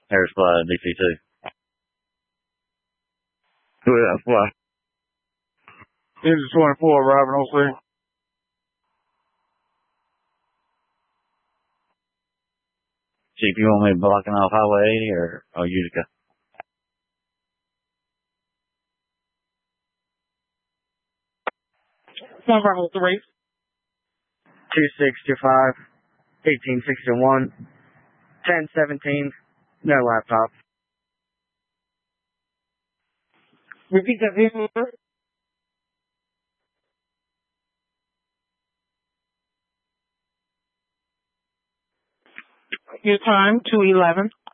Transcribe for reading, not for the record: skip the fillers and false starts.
Harris Fly, DC2. Yeah, fly. Engine 24, arriving on scene. Chief, you want me blocking off Highway 80 or Utica? Bravo 3. 2625, 1861, 1017, no laptop. Repeat that vehicle, sir. Your time, 2:11.